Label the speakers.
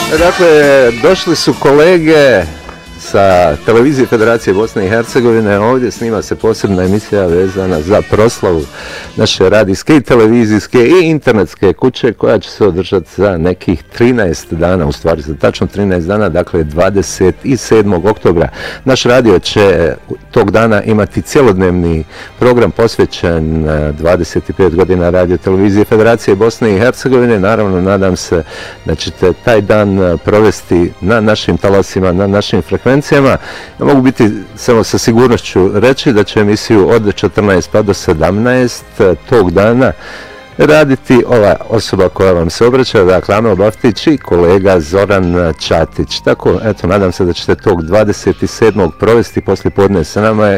Speaker 1: Dakle, došli su kolege sa televizije Federacije Bosne i Hercegovine. Ovdje snima se posebna emisija vezana za proslavu naše radijske i televizijske i internetske kuće koja će se održati za nekih 13 dana, u stvari za tačno 13 dana, dakle 27. oktobra. Naš radio će tog dana imati cjelodnevni program posvećen 25 godina radio televizije Federacije Bosne i Hercegovine. Naravno, nadam se da ćete taj dan provesti na našim talasima, na našim frekvencijama. Ja mogu biti samo sa sigurnošću reći da će emisiju od 14 pa do 17 tog dana raditi ova osoba koja vam se obraća, dakle Amel Baftić i kolega Zoran Čatić. Tako, eto, nadam se da ćete tog 27. provesti poslije podne sa nama